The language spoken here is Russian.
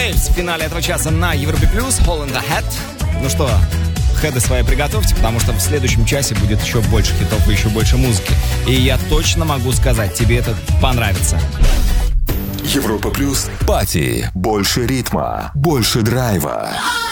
Waves в финале этого часа на Европе+, Hole in the Head. Ну что, хеды свои приготовьте, потому что в следующем часе будет еще больше хитов и еще больше музыки. И я точно могу сказать, тебе это понравится. Европа+, пати, больше ритма, больше драйва.